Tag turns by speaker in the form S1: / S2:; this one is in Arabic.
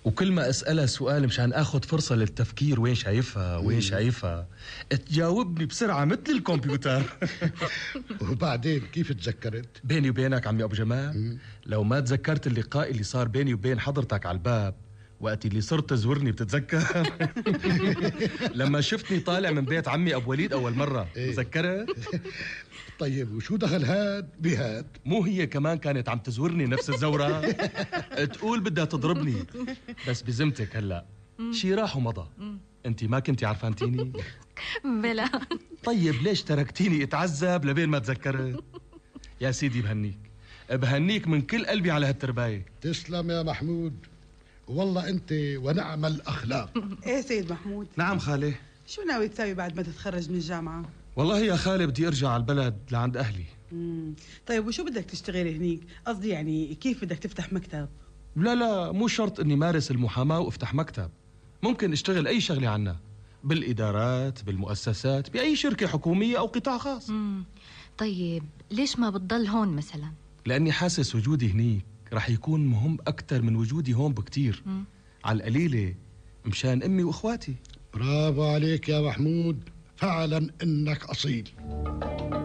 S1: وكل ما أسألها سؤال مشان أخذ فرصة للتفكير وين شايفها تجاوبني بسرعة مثل الكمبيوتر.
S2: وبعدين كيف تذكرت؟
S1: بيني وبينك عمي أبو جمال، لو ما تذكرت اللقاء اللي صار بيني وبين حضرتك على الباب وقت اللي صرت تزورني، بتتذكر؟ لما شفتني طالع من بيت عمي أبو وليد أول مرة، تذكرت؟
S2: طيب وشو دخل هاد بهاد؟
S1: مو هي كمان كانت عم تزورني نفس الزورة؟ تقول بدها تضربني، بس بزمتك هلأ شي راح ومضى. انت ما كنتي عرفانتيني؟
S3: بلا.
S1: طيب ليش تركتيني اتعذب لبين ما تذكرت؟ يا سيدي بهنيك من كل قلبي على هالترباية.
S2: تسلم يا محمود، والله انت ونعم الاخلاق.
S4: ايه سيد محمود.
S1: نعم خالي.
S4: شو ناوي تساوي بعد ما تتخرج من الجامعة؟
S1: والله يا خالي بدي ارجع على البلد لعند اهلي.
S4: طيب وشو بدك تشتغل هنيك؟ قصدي يعني كيف بدك تفتح مكتب؟
S1: لا مو شرط اني مارس المحاماة وافتح مكتب، ممكن اشتغل اي شغلة عنا، بالادارات، بالمؤسسات، باي شركة حكومية او قطاع خاص.
S3: طيب ليش ما بتضل هون مثلا؟
S1: لاني حاسس وجودي هنيك رح يكون مهم اكتر من وجودي هون بكتير. على القليلة مشان امي واخواتي.
S2: برافو عليك يا محمود، فعلا انك اصيل.